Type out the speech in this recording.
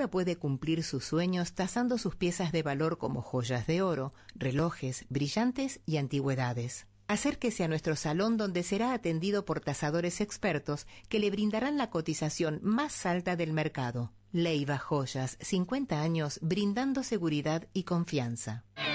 ahora puede cumplir sus sueños tasando sus piezas de valor como joyas de oro, relojes, brillantes y antigüedades. Acérquese a nuestro salón donde será atendido por tasadores expertos que le brindarán la cotización más alta del mercado. Leiva Joyas, 50 años brindando seguridad y confianza.